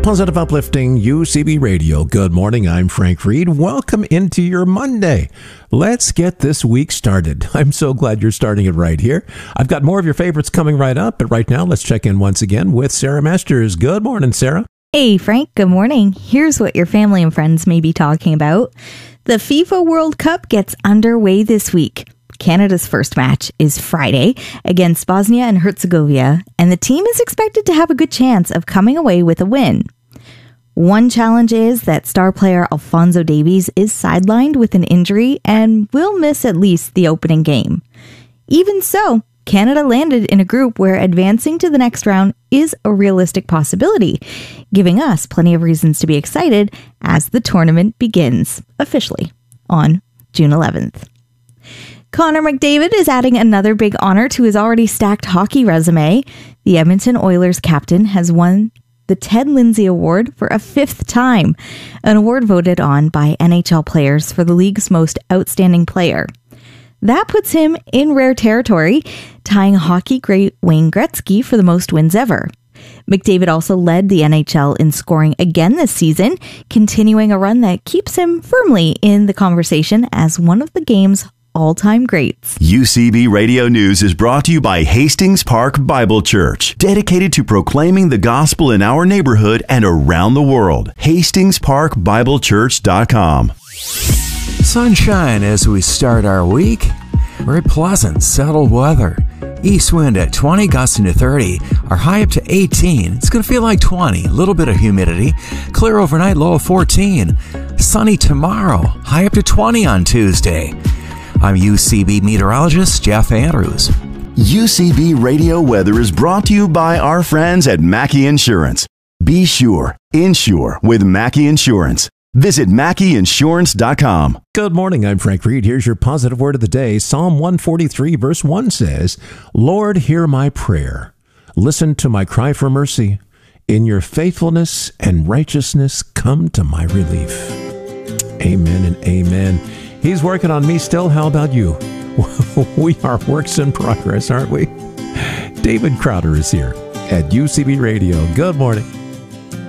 Positive Uplifting UCB Radio. Good morning, I'm Frank Reed. Welcome into your Monday. Let's get this week started. I'm so glad you're starting it right here. I've got more of your favorites coming right up, but right now let's check in once again with Sarah Masters. Good morning, Sarah. Hey, Frank. Good morning. Here's what your family and friends may be talking about. The FIFA World Cup gets underway this week. Canada's first match is Friday against Bosnia and Herzegovina, and the team is expected to have a good chance of coming away with a win. One challenge is that star player Alphonso Davies is sidelined with an injury and will miss at least the opening game. Even so, Canada landed in a group where advancing to the next round is a realistic possibility, giving us plenty of reasons to be excited as the tournament begins officially on June 11th. Connor McDavid is adding another big honor to his already stacked hockey resume. The Edmonton Oilers captain has won the Ted Lindsay Award for a fifth time, an award voted on by NHL players for the league's most outstanding player. That puts him in rare territory, tying hockey great Wayne Gretzky for the most wins ever. McDavid also led the NHL in scoring again this season, continuing a run that keeps him firmly in the conversation as one of the game's all-time greats. UCB Radio News is brought to you by Hastings Park Bible Church, dedicated to proclaiming the gospel in our neighborhood and around the world. HastingsParkBibleChurch.com. Sunshine as we start our week. Very pleasant, settled weather. East wind at 20, gusting to 30. Our high up to 18. It's going to feel like 20. A little bit of humidity. Clear overnight, low of 14. Sunny tomorrow. High up to 20 on Tuesday. I'm UCB meteorologist Jeff Andrews. UCB Radio Weather is brought to you by our friends at Mackey Insurance. Be sure, insure with Mackey Insurance. Visit MackeyInsurance.com. Good morning, I'm Frank Reed. Here's your positive word of the day. Psalm 143 verse 1 says, Lord, hear my prayer. Listen to my cry for mercy. In your faithfulness and righteousness, come to my relief. Amen and amen. He's working on me still. How about you? We are works in progress, aren't we? David Crowder is here at UCB Radio. Good morning.